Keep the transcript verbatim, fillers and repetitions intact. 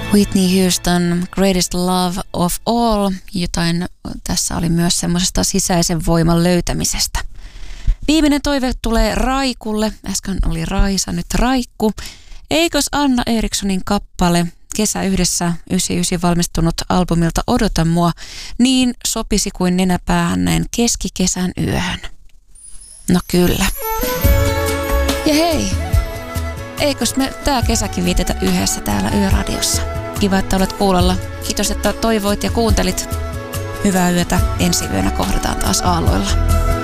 Whitney Houston, Greatest Love of All. Jotain tässä oli myös semmoisesta sisäisen voiman löytämisestä. Viimeinen toive tulee Raikulle. Äsken oli Raisa, nyt Raikku. Eikös Anna Erikssonin kappale Kesä yhdessä yhdeksänkymmentäyhdeksän valmistunut albumilta Odota mua niin sopisi kuin nenäpäähän näin keskikesän yöhön? No kyllä. Ja hei, eikös me tää kesäkin vietetä yhdessä täällä Yöradiossa? Kiva, että olet kuulolla. Kiitos, että toivoit ja kuuntelit. Hyvää yötä. Ensi yönä kohdataan taas aalloilla.